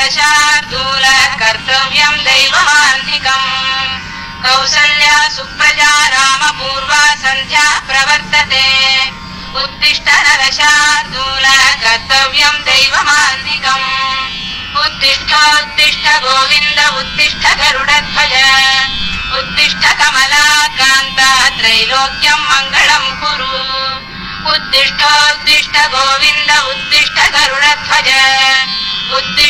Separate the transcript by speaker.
Speaker 1: नरशार्दूल कर्तव्यं दैवमान्तिकम् कौसल्या सुप्रजा रामपूर्वा सन्ध्या प्रवर्तते उत्तिष्ठ नरशार्दूल कर्तव्यं दैवमान्तिकम् उत्तिष्ठ गोविन्द उत्तिष्ठ गरुडध्वज उत्तिष्ठ कमलाकान्त त्रैलोक्यं मङ्गलं कुरु उत्तिष्ठ गोविन्द उत्तिष्ठ गरुडध्वज उत्तिष्ठ